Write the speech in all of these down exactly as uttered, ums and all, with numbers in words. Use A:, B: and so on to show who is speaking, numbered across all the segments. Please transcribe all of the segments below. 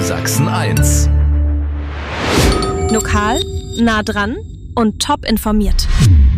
A: Sachsen eins.
B: Lokal, nah dran und top informiert.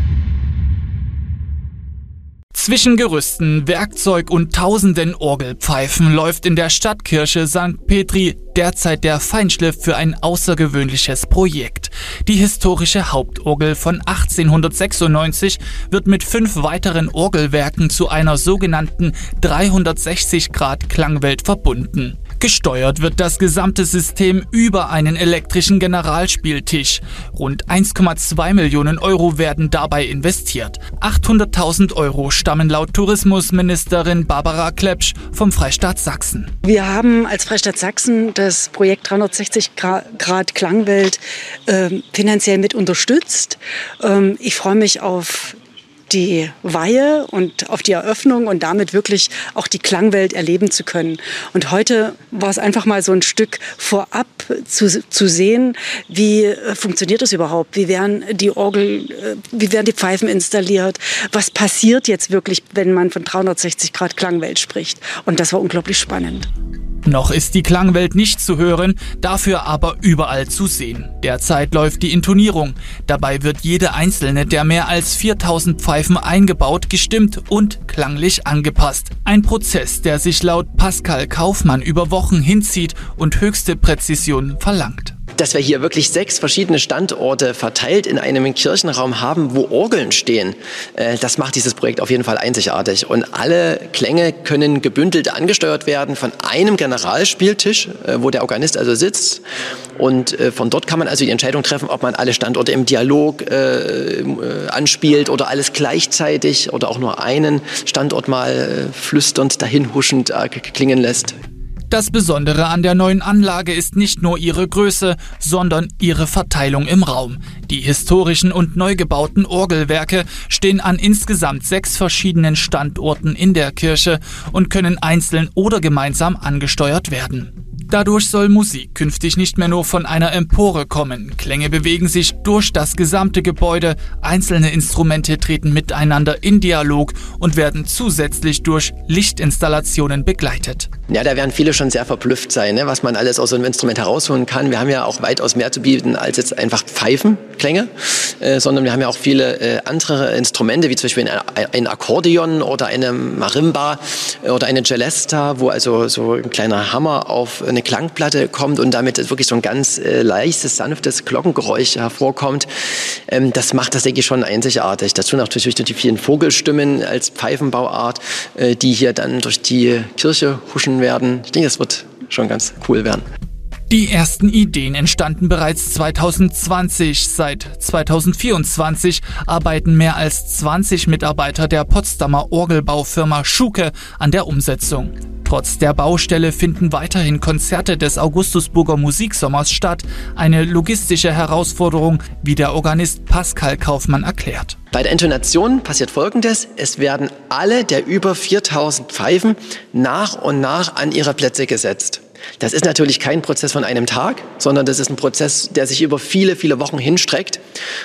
C: Zwischen Gerüsten, Werkzeug und tausenden Orgelpfeifen läuft in der Stadtkirche Sankt Petri derzeit der Feinschliff für ein außergewöhnliches Projekt. Die historische Hauptorgel von achtzehnhundertsechsundneunzig wird mit fünf weiteren Orgelwerken zu einer sogenannten dreihundertsechzig Grad Klangwelt verbunden. Gesteuert wird das gesamte System über einen elektrischen Generalspieltisch. Rund eins Komma zwei Millionen Euro werden dabei investiert. achthunderttausend Euro stammen laut Tourismusministerin Barbara Klepsch vom Freistaat Sachsen.
D: Wir haben als Freistaat Sachsen das Projekt dreihundertsechzig Grad Klangwelt äh, finanziell mit unterstützt. Ähm, ich freue mich auf die Weihe und auf die Eröffnung und damit wirklich auch die Klangwelt erleben zu können. Und heute war es einfach mal so ein Stück vorab zu, zu sehen, wie äh, funktioniert das überhaupt? Wie werden die Orgel, äh, wie werden die Pfeifen installiert? Was passiert jetzt wirklich, wenn man von dreihundertsechzig Grad Klangwelt spricht? Und das war unglaublich spannend.
C: Noch ist die Klangwelt nicht zu hören, dafür aber überall zu sehen. Derzeit läuft die Intonierung. Dabei wird jede einzelne der mehr als viertausend Pfeifen eingebaut, gestimmt und klanglich angepasst. Ein Prozess, der sich laut Pascal Kaufmann über Wochen hinzieht und höchste Präzision verlangt.
E: Dass wir hier wirklich sechs verschiedene Standorte verteilt in einem Kirchenraum haben, wo Orgeln stehen, das macht dieses Projekt auf jeden Fall einzigartig. Und alle Klänge können gebündelt angesteuert werden von einem Generalspieltisch, wo der Organist also sitzt. Und von dort kann man also die Entscheidung treffen, ob man alle Standorte im Dialog äh, anspielt oder alles gleichzeitig oder auch nur einen Standort mal äh, flüsternd dahinhuschend äh, klingen lässt.
C: Das Besondere an der neuen Anlage ist nicht nur ihre Größe, sondern ihre Verteilung im Raum. Die historischen und neu gebauten Orgelwerke stehen an insgesamt sechs verschiedenen Standorten in der Kirche und können einzeln oder gemeinsam angesteuert werden. Dadurch soll Musik künftig nicht mehr nur von einer Empore kommen. Klänge bewegen sich durch das gesamte Gebäude, einzelne Instrumente treten miteinander in Dialog und werden zusätzlich durch Lichtinstallationen begleitet.
E: Ja, da werden viele schon sehr verblüfft sein, ne, was man alles aus so einem Instrument herausholen kann. Wir haben ja auch weitaus mehr zu bieten als jetzt einfach Pfeifenklänge, äh, sondern wir haben ja auch viele äh, andere Instrumente, wie zum Beispiel ein, ein Akkordeon oder eine Marimba äh, oder eine Celesta, wo also so ein kleiner Hammer auf eine Klangplatte kommt und damit wirklich so ein ganz äh, leichtes, sanftes Glockengeräusch hervorkommt. Ähm, das macht das, denke ich, schon einzigartig. Dazu natürlich durch die vielen Vogelstimmen als Pfeifenbauart, äh, die hier dann durch die Kirche huschen werden. Ich denke, das wird schon ganz cool werden.
C: Die ersten Ideen entstanden bereits zweitausendzwanzig. Seit zweitausendvierundzwanzig arbeiten mehr als zwanzig Mitarbeiter der Potsdamer Orgelbaufirma Schuke an der Umsetzung. Trotz der Baustelle finden weiterhin Konzerte des Augustusburger Musiksommers statt. Eine logistische Herausforderung, wie der Organist Pascal Kaufmann erklärt.
E: Bei der Intonation passiert Folgendes: Es werden alle der über viertausend Pfeifen nach und nach an ihre Plätze gesetzt. Das ist natürlich kein Prozess von einem Tag, sondern das ist ein Prozess, der sich über viele, viele Wochen hinstreckt.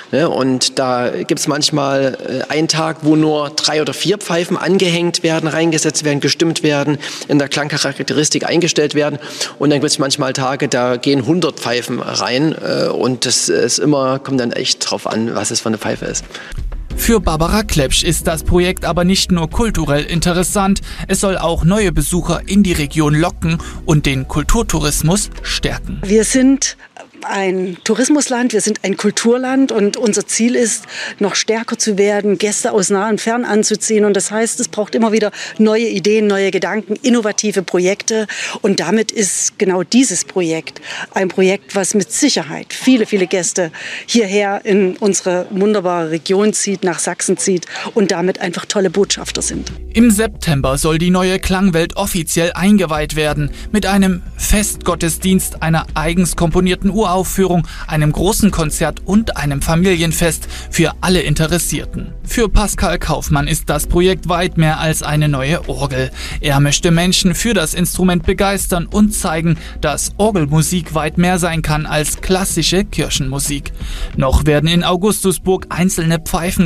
E: Und da gibt es manchmal einen Tag, wo nur drei oder vier Pfeifen angehängt werden, reingesetzt werden, gestimmt werden, in der Klangcharakteristik eingestellt werden. Und dann gibt es manchmal Tage, da gehen hundert Pfeifen rein. Und das ist immer, kommt dann echt drauf an, was es für eine Pfeife ist.
C: Für Barbara Klepsch ist das Projekt aber nicht nur kulturell interessant, es soll auch neue Besucher in die Region locken und den Kulturtourismus stärken.
D: Wir sind ein Tourismusland, wir sind ein Kulturland und unser Ziel ist, noch stärker zu werden, Gäste aus nah und fern anzuziehen. Und das heißt, es braucht immer wieder neue Ideen, neue Gedanken, innovative Projekte. Und damit ist genau dieses Projekt ein Projekt, was mit Sicherheit viele, viele Gäste hierher in unsere wunderbare Region zieht, nach Sachsen zieht und damit einfach tolle Botschafter sind.
C: Im September soll die neue Klangwelt offiziell eingeweiht werden mit einem Festgottesdienst, einer eigens komponierten Uraufführung, einem großen Konzert und einem Familienfest für alle Interessierten. Für Pascal Kaufmann ist das Projekt weit mehr als eine neue Orgel. Er möchte Menschen für das Instrument begeistern und zeigen, dass Orgelmusik weit mehr sein kann als klassische Kirchenmusik. Noch werden in Augustusburg einzelne Pfeifen